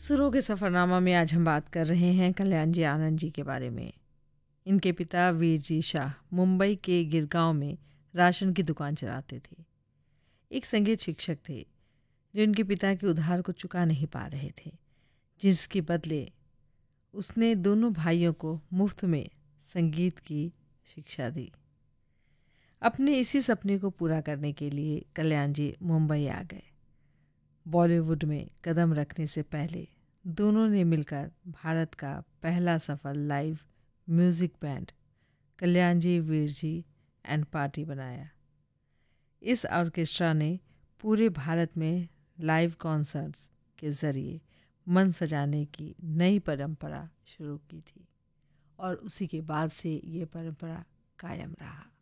सुरों के सफ़रनामा में आज हम बात कर रहे हैं कल्याण जी आनंद जी के बारे में। इनके पिता वीर जी शाह मुंबई के गिरगांव में राशन की दुकान चलाते थे। एक संगीत शिक्षक थे जो इनके पिता के उधार को चुका नहीं पा रहे थे, जिसके बदले उसने दोनों भाइयों को मुफ्त में संगीत की शिक्षा दी। अपने इसी सपने को पूरा करने के लिए कल्याण जी मुंबई आ गए। बॉलीवुड में कदम रखने से पहले दोनों ने मिलकर भारत का पहला सफल live music band Kalyan ji Veer ji and party बनाया। इस ऑर्केस्ट्रा ने पूरे भारत में लाइव कॉन्सर्ट्स के ज़रिए मन सजाने की नई परंपरा शुरू की थी और उसी के बाद से ये परंपरा कायम रहा।